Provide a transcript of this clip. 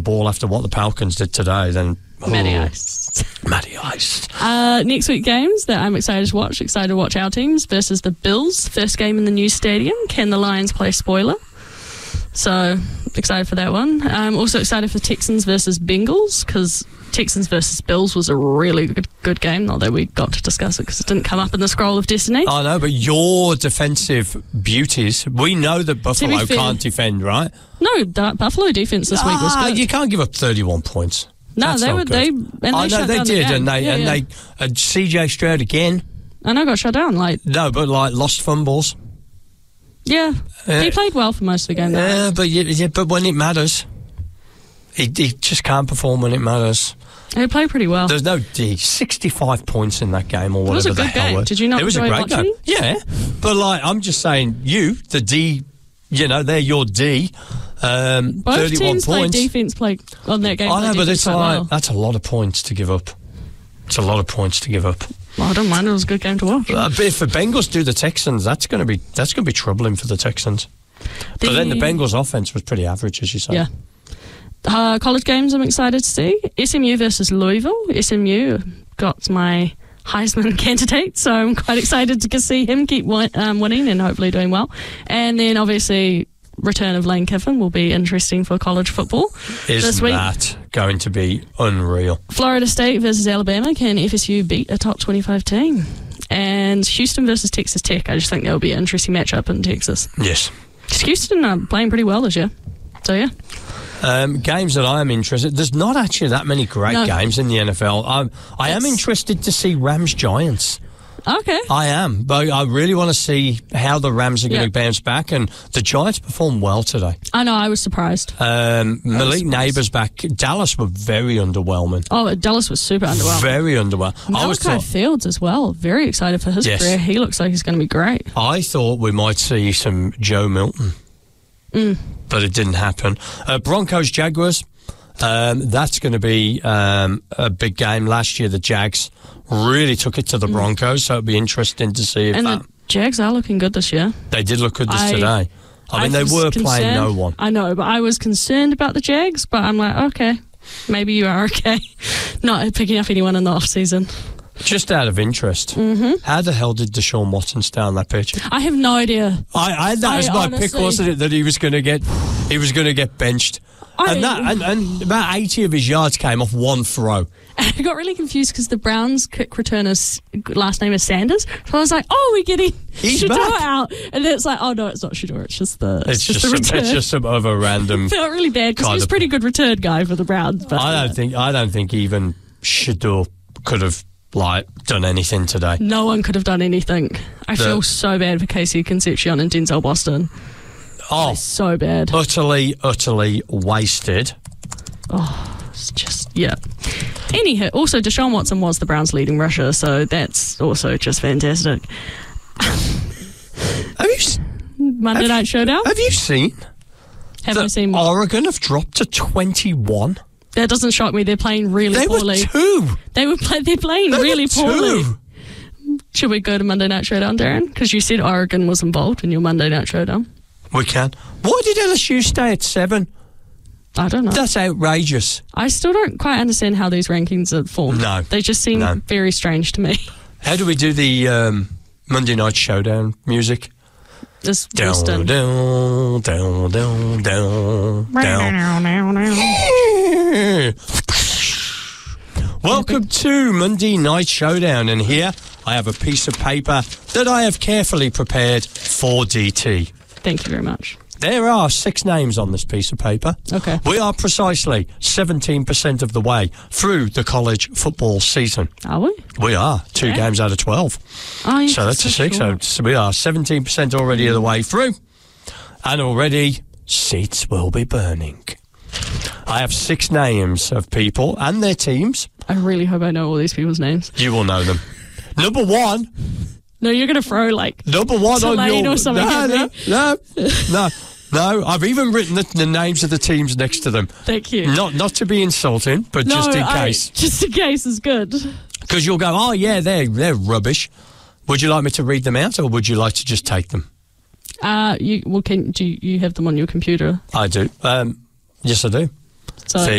ball after what the Falcons did today, then... Matty Ice. Matty Ice. Next week games that I'm excited to watch. Excited to watch our teams versus the Bills. First game in the new stadium. Can the Lions play spoiler? So, excited for that one. I'm also excited for Texans versus Bengals, because Texans versus Bills was a really good game. Not that we got to discuss it because it didn't come up in the scroll of destiny. I know, but your defensive beauties, we know that Buffalo can't defend, right? No, Buffalo defense this week was good. You can't give up 31 points. No, That's they not were. good. They did, and they CJ Stroud again. I know, got shut down. Lost fumbles. Yeah, he played well for most of the game. But when it matters, he just can't perform when it matters. He played pretty well. There's no D. 65 points in that game or whatever the hell. It was a good game. Did you not enjoy watching? It was a great game. Yeah, but I'm just saying, the D, they're your D. Both 31 teams points. Defense played on that game. I know, but it's that's a lot of points to give up. It's a lot of points to give up. Well, I don't mind. It was a good game to watch. But if the Bengals do the Texans, that's going to be troubling for the Texans. But then the Bengals' offense was pretty average, as you say. Yeah. College games I'm excited to see. SMU versus Louisville. SMU got my Heisman candidate, so I'm quite excited to see him keep winning and hopefully doing well. And then obviously return of Lane Kiffin will be interesting for college football this week. Isn't that going to be unreal? Florida State versus Alabama. Can FSU beat a top 25 team? And Houston versus Texas Tech. I just think that will be an interesting matchup in Texas. Yes. Houston are playing pretty well this year. So, yeah. Games that I am interested. There's not actually that many great games in the NFL. I am interested to see Rams Giants. Okay. I am, but I really want to see how the Rams are going to bounce back, and the Giants performed well today. I know, I was surprised. Malik Neighbours back. Dallas were very underwhelming. Oh, Dallas was super underwhelming. Very underwhelming. Malachi Fields as well. Very excited for his career. He looks like he's going to be great. I thought we might see some Joe Milton, but it didn't happen. Broncos Jaguars. That's going to be a big game. Last year, the Jags really took it to the Broncos, so it'll be interesting to see if the Jags are looking good this year. They did look good today. I mean, they were playing no one. I know, but I was concerned about the Jags, but I'm like, okay, maybe you are okay. Not picking up anyone in the off-season. Just out of interest, how the hell did Deshaun Watson stay on that pitch? I have no idea. That was my pick, wasn't it? That he was going to get benched. And about 80 of his yards came off one throw. I got really confused because the Browns kick returner's last name is Sanders. So I was like, oh, we're getting Shedeur out. And then it's like, oh, no, it's not Shedeur. It's just the return. It's just some other random... felt really bad because he's a pretty good return guy for the Browns. But I don't think even Shedeur could have done anything today. No one could have done anything. I feel so bad for Casey Concepcion and Denzel Boston. Oh, so bad. Utterly wasted. Oh, it's just, Anyhow, also Deshaun Watson was the Browns' leading rusher, so that's also just fantastic. Monday Night Showdown? Have you seen? I seen what? Oregon have dropped to 21? That doesn't shock me. They're playing really poorly. They're playing really poorly. Should we go to Monday Night Showdown, Darren? Because you said Oregon was involved in your Monday Night Showdown. We can. Why did LSU stay at 7? I don't know. That's outrageous. I still don't quite understand how these rankings are formed. No. They just seem very strange to me. How do we do the Monday Night Showdown music? Just down, down, down, down, down, down. Welcome to Monday Night Showdown, and here I have a piece of paper that I have carefully prepared for DT. Thank you very much. There are 6 names on this piece of paper. Okay. We are precisely 17% of the way through the college football season. Are we? We are. 2 games out of 12. Oh, yeah, so that's a 6. So we are 17% already of the way through. And already seats will be burning. I have 6 names of people and their teams. I really hope I know all these people's names. You will know them. Number 1... No, you're going to throw number 1 on your... or something. No. I've even written the names of the teams next to them. Thank you. Not to be insulting, but just in case. Just in case is good. Because you'll go, oh yeah, they're rubbish. Would you like me to read them out, or would you like to just take them? Do you have them on your computer? I do. Yes, I do. So